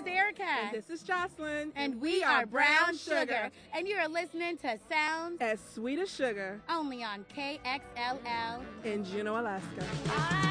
is Erica. And this is Jocelyn. And we are Brown Sugar. And you're listening to Sounds as Sweet as Sugar. Only on KXLL in Juneau, Alaska.